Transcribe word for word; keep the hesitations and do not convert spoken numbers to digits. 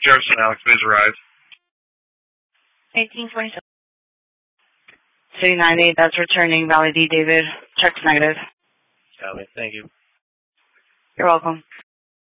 Jefferson, Alex, please arrive. eighteen twenty-seven. City nine eight, that's returning. Valley D, David. Check's negative. Copy. Thank you. You're welcome.